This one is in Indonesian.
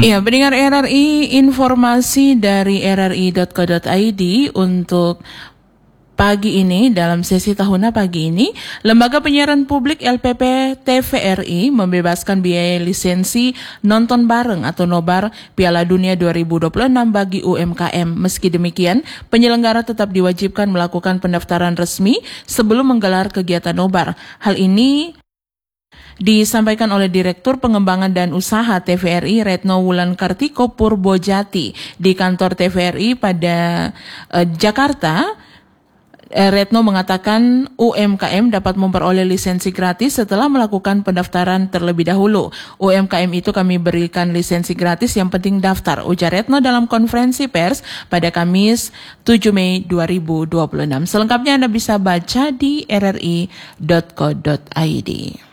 Iya, pendengar RRI, informasi dari rri.co.id untuk pagi ini, dalam sesi tahunan pagi ini, Lembaga Penyiaran Publik LPP TVRI membebaskan biaya lisensi nonton bareng atau nobar Piala Dunia 2026 bagi UMKM. Meski demikian, penyelenggara tetap diwajibkan melakukan pendaftaran resmi sebelum menggelar kegiatan nobar. Hal ini disampaikan oleh Direktur Pengembangan dan Usaha TVRI Retno Wulan Kartiko Purbojati di kantor TVRI pada Jakarta. Retno mengatakan UMKM dapat memperoleh lisensi gratis setelah melakukan pendaftaran terlebih dahulu. UMKM itu kami berikan lisensi gratis, yang penting daftar, ujar Retno dalam konferensi pers pada Kamis 7 Mei 2026. Selengkapnya Anda bisa baca di rri.co.id.